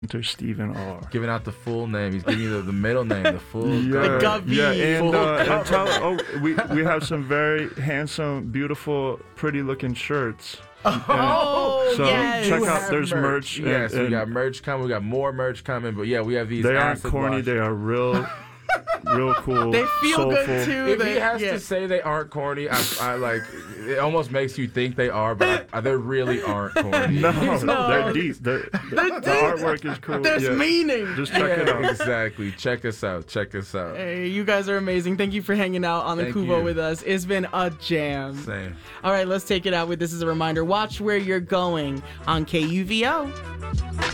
Stephen R. Giving out the full name. He's giving you the middle name, the full. Yeah, Gubby. yeah, and we have some very handsome, beautiful, pretty-looking shirts. Oh, So yes. check out. There's merch. Yes, we and got merch coming. We got more merch coming. But yeah, we have these. They aren't acid corny. wash. They are real cool. They feel soulful. good too. If he has to say they aren't corny, I like. It almost makes you think they are, but they really aren't corny. No, No. they're deep. The artwork is cool. There's meaning. Just check it out. Exactly. Check us out. Hey, you guys are amazing. Thank you for hanging out on the Thank Kuvo you. with us. It's been a jam. Same. All right, let's take it out with this as a reminder. Watch where you're going on KUVO.